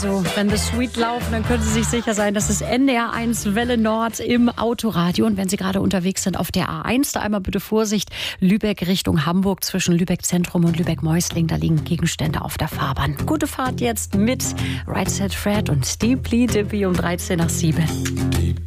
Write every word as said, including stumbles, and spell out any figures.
Also, wenn The Sweet laufen, dann können Sie sich sicher sein, das ist N D R eins Welle Nord im Autoradio. Und wenn Sie gerade unterwegs sind auf der A eins, da einmal bitte Vorsicht, Lübeck Richtung Hamburg, zwischen Lübeck Zentrum und Lübeck Meusling, da liegen Gegenstände auf der Fahrbahn. Gute Fahrt jetzt mit Right Said Fred und Deeply Dippy um dreizehn nach sieben.